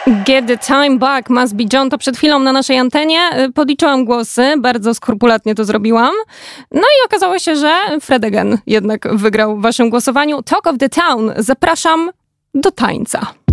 Get the time back, must be John. To przed chwilą na naszej antenie podliczyłam głosy, bardzo skrupulatnie to zrobiłam. No i okazało się, że Fred again jednak wygrał w waszym głosowaniu. Talk of the Town. Zapraszam do tańca.